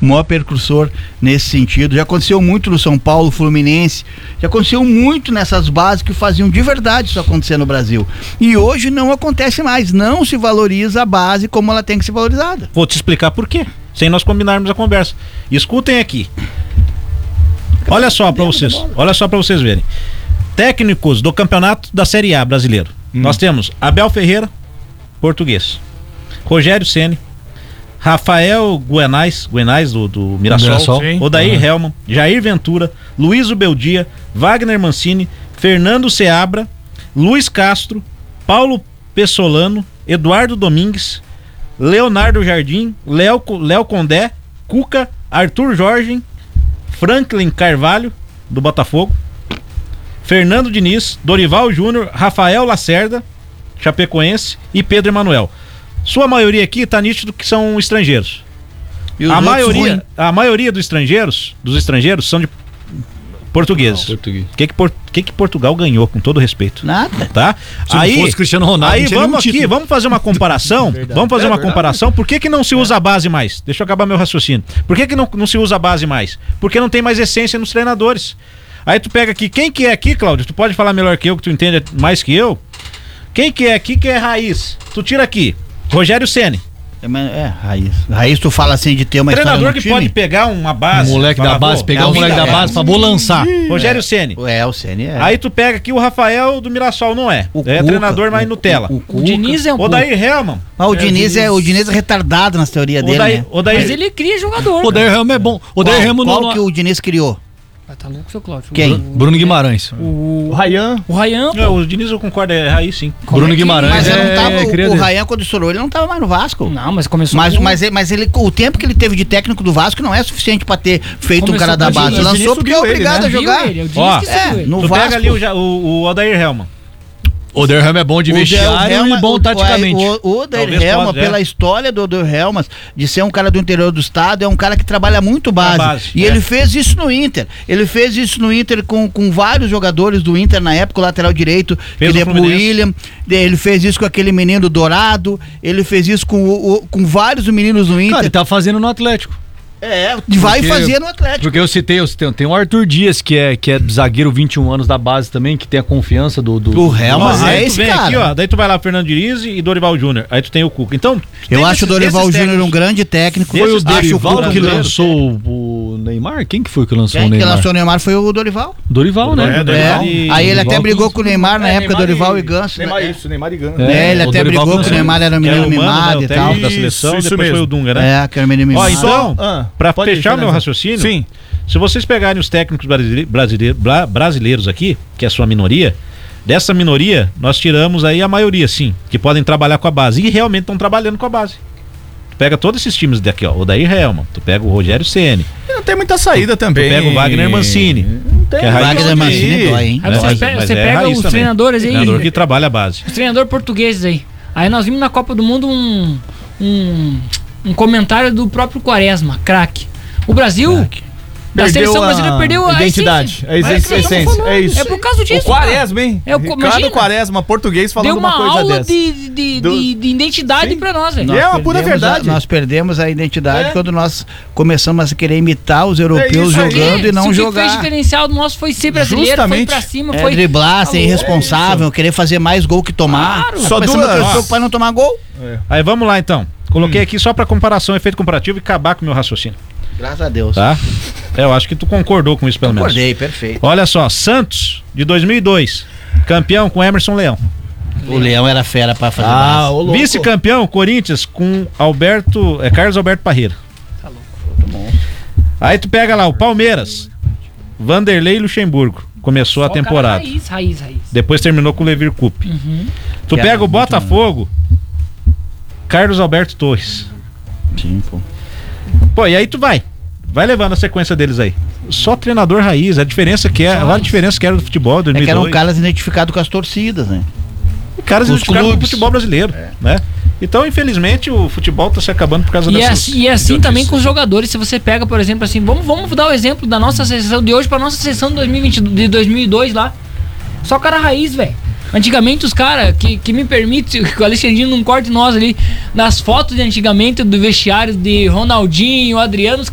o maior percursor nesse sentido. Já aconteceu muito no São Paulo, Fluminense, já aconteceu muito nessas bases que faziam de verdade isso acontecer no Brasil. E hoje não acontece mais, não se valoriza a base como ela tem que ser valorizada. Vou te explicar por quê, sem nós combinarmos a conversa. Escutem aqui. Olha só para vocês verem. Técnicos do campeonato da Série A brasileiro. Nós temos Abel Ferreira, português. Rogério Ceni, Rafael Guenais do Mirassol. Odair Hellmann, Jair Ventura, Luiz Beldia, Wagner Mancini, Fernando Seabra, Luiz Castro, Paulo Pessolano, Eduardo Domingues, Leonardo Jardim, Léo Condé, Cuca, Arthur Jorge, Franklin Carvalho, do Botafogo, Fernando Diniz, Dorival Júnior, Rafael Lacerda, Chapecoense, e Pedro Emanuel. Sua maioria aqui tá nítido que são estrangeiros. A maioria dos estrangeiros são de portugueses. O que Portugal ganhou, com todo respeito? Nada. Tá? Se não fosse Cristiano Ronaldo, aí vamos fazer uma comparação. Vamos fazer uma comparação. Por que não se usa a base mais? Deixa eu acabar meu raciocínio. Por que não se usa a base mais? Porque não tem mais essência nos treinadores. Aí tu pega aqui, quem que é aqui, Cláudio? Tu pode falar melhor que eu, que tu entende mais que eu. Quem que é aqui que é raiz? Tu tira aqui. Rogério Ceni. Raiz. Raiz, tu fala assim de ter uma treinador que time? Pode pegar uma base. O moleque da base, pegar o moleque da base, vou lançar. Rogério Ceni. O Ceni é. Aí tu pega aqui o Rafael do Mirassol, não é? Treinador mais Nutella. O Diniz é um Odair Hellmann. O Diniz é retardado nas teorias dele, né? Mas ele cria jogador. O Odair Hellmann é bom. Qual que o Diniz criou? Tá louco, seu Cláudio? Quem? Bruno Guimarães. O Ryan. O Diniz eu concordo, é raiz sim. Bruno Guimarães. Mas não tava, o Ryan, quando estourou, ele não tava mais no Vasco. Não, mas começou. Mas ele, o tempo que ele teve de técnico do Vasco não é suficiente pra ter feito um cara da base. Lançou porque é obrigado a jogar. No Vasco. Pega ali o Odair Hellmann. O Odair Hellmann é bom de vestiário e bom taticamente. O Odair Hellmann, pela história do Odair Hellmann, de ser um cara do interior do estado, é um cara que trabalha muito base. E ele fez isso no Inter. Ele fez isso no Inter com vários jogadores do Inter na época, o lateral direito, o William. Ele fez isso com aquele menino Dourado. Ele fez isso com vários meninos do Inter. Cara, ele tá fazendo no Atlético. Vai fazer no Atlético. Porque eu citei, tem o Arthur Dias, que é zagueiro 21 anos da base também, que tem a confiança do Hellmann. É esse cara. Aqui, ó, daí tu vai lá, Fernando Diniz e Dorival Júnior. Aí tu tem o Cuca. Então, eu acho o Dorival Júnior um grande técnico. Foi o Dorival que lançou o Neymar? Quem que foi que lançou o Neymar? Quem lançou o Neymar foi o Dorival. Dorival, né? Aí ele até brigou com o Neymar na época, Dorival e Ganso. Neymar e Ganso. Ele até brigou com o Neymar, era menino mimado e tal. Da seleção, depois foi o Dunga, né? Que era menino mimado. Então, pra fechar meu raciocínio, sim. Se vocês pegarem os técnicos brasileiros aqui, que é a sua minoria, dessa minoria nós tiramos aí a maioria, sim, que podem trabalhar com a base e realmente estão trabalhando com a base. Tu pega todos esses times daqui, ó, o Odair Hellmann, tu pega o Rogério Ceni. Não tem muita saída também. Tu pega o Wagner Mancini. Não tem. O Wagner Mancini dói, hein? Você pega os treinadores aí. Treinador que trabalha a base. Os treinadores portugueses aí. Aí nós vimos na Copa do Mundo um comentário do próprio Quaresma, craque. O Brasil, da seleção brasileira, perdeu a identidade. A essência. É isso. É por causa disso. O Quaresma, hein? Ricardo Quaresma, português, falando uma coisa dessa. Deu uma aula de identidade pra nós, velho. É uma pura verdade. Nós perdemos a identidade quando nós começamos a querer imitar os europeus jogando e não jogar. O que fez diferencial do nosso foi ser brasileiro, foi pra cima, foi driblar, ser irresponsável, querer fazer mais gol que tomar. Claro. Só duas pra não tomar gol. Aí vamos lá então. Coloquei aqui só pra comparação, efeito comparativo e acabar com o meu raciocínio. Graças a Deus. Tá? Eu acho que tu concordou com isso pelo menos. Concordei, perfeito. Olha só, Santos, de 2002, campeão com Emerson Leão. O Leão era fera pra fazer base. Vice-campeão, Corinthians, com Carlos Alberto Parreira. Tá louco. Muito bom. Aí tu pega lá o Palmeiras, Vanderlei Luxemburgo. Começou a temporada. Raiz. Depois terminou com o Levir Coupe. Tu pega o Botafogo, Carlos Alberto Torres. Sim, pô. Pô, e aí tu vai levando a sequência deles aí. Só treinador raiz, a diferença que é, a diferença que era do futebol 2002. É que eram caras identificados com as torcidas, né? Caras identificados com o futebol brasileiro, né? Então, infelizmente, o futebol tá se acabando por causa dessas... E assim também com os jogadores. Se você pega, por exemplo, assim, vamos dar o exemplo da nossa seleção de hoje pra nossa seleção de 2002 lá. Só cara raiz, velho. Antigamente os caras, que me permite que o Alexandrinho não corte nós ali, nas fotos de antigamente do vestiário de Ronaldinho, Adriano,